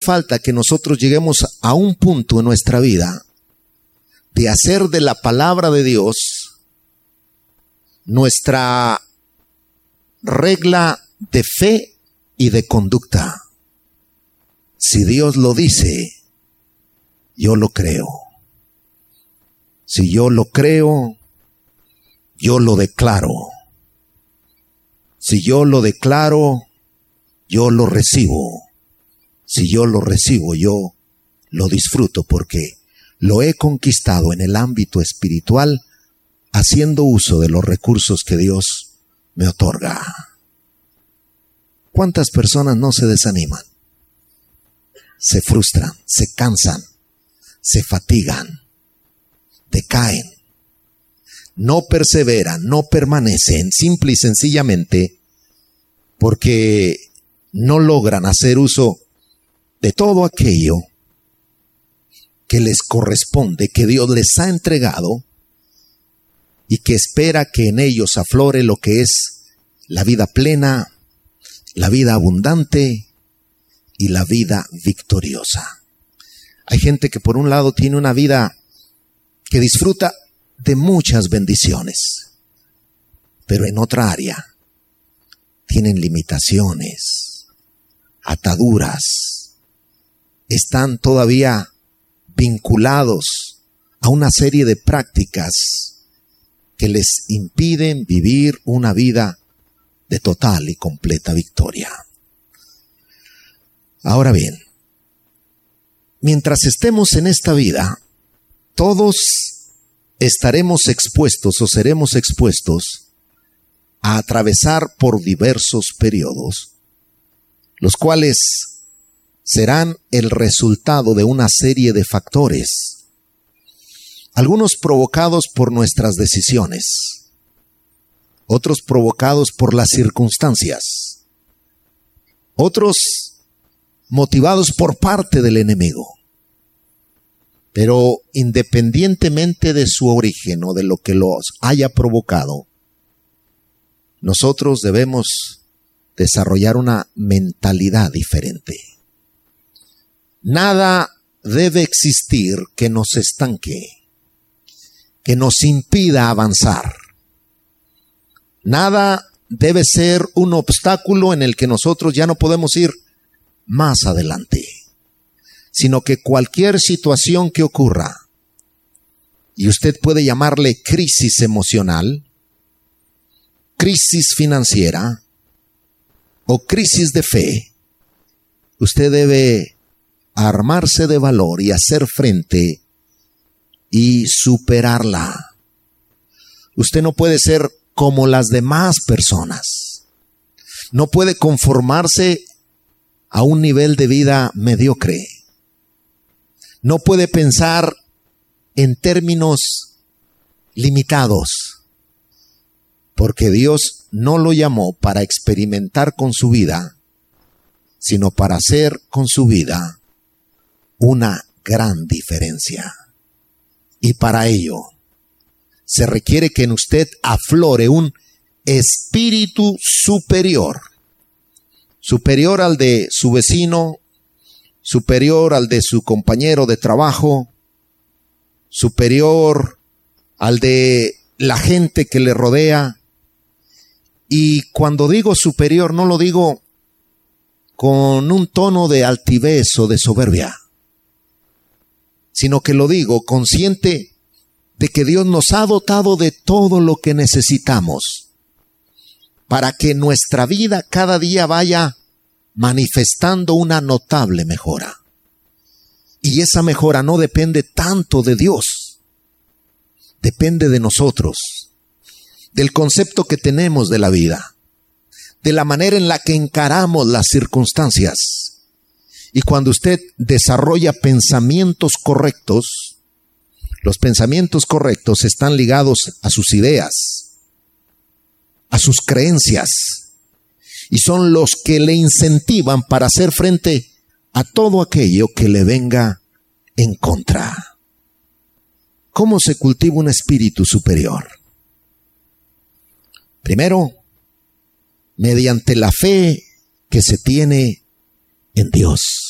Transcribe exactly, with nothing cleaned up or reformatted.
falta que nosotros lleguemos a un punto en nuestra vida de hacer de la palabra de Dios nuestra regla de fe y de conducta. Si Dios lo dice, yo lo creo. Si yo lo creo, yo lo declaro. Si yo lo declaro, yo lo recibo. Si yo lo recibo, yo lo disfruto porque lo he conquistado en el ámbito espiritual haciendo uso de los recursos que Dios me otorga. ¿Cuántas personas no se desaniman? Se frustran, se cansan, se fatigan, decaen, no perseveran, no permanecen, simple y sencillamente porque no logran hacer uso de todo aquello que les corresponde, que Dios les ha entregado y que espera que en ellos aflore lo que es la vida plena, la vida abundante y la vida victoriosa. Hay gente que por un lado tiene una vida que disfruta de muchas bendiciones, pero en otra área tienen limitaciones, ataduras, están todavía vinculados a una serie de prácticas que les impiden vivir una vida de total y completa victoria. Ahora bien, mientras estemos en esta vida, todos estaremos expuestos o seremos expuestos a atravesar por diversos periodos, los cuales serán el resultado de una serie de factores, algunos provocados por nuestras decisiones, otros provocados por las circunstancias, otros motivados por parte del enemigo. Pero independientemente de su origen o de lo que los haya provocado, nosotros debemos desarrollar una mentalidad diferente. Nada debe existir que nos estanque, que nos impida avanzar. Nada debe ser un obstáculo en el que nosotros ya no podemos ir más adelante, sino que cualquier situación que ocurra, y usted puede llamarle crisis emocional, crisis financiera o crisis de fe, usted debe armarse de valor y hacer frente y superarla. Usted no puede ser como las demás personas. No puede conformarse a un nivel de vida mediocre. No puede pensar en términos limitados, porque Dios no lo llamó para experimentar con su vida, sino para hacer con su vida una gran diferencia. Y para ello se requiere que en usted aflore un espíritu superior, superior al de su vecino, superior al de su compañero de trabajo, superior al de la gente que le rodea. Y cuando digo superior, no lo digo con un tono de altivez o de soberbia, sino que lo digo consciente de que Dios nos ha dotado de todo lo que necesitamos para que nuestra vida cada día vaya manifestando una notable mejora. Y esa mejora no depende tanto de Dios, depende de nosotros, del concepto que tenemos de la vida, de la manera en la que encaramos las circunstancias. Y cuando usted desarrolla pensamientos correctos, los pensamientos correctos están ligados a sus ideas, a sus creencias, y son los que le incentivan para hacer frente a todo aquello que le venga en contra. ¿Cómo se cultiva un espíritu superior? Primero, mediante la fe que se tiene en Dios.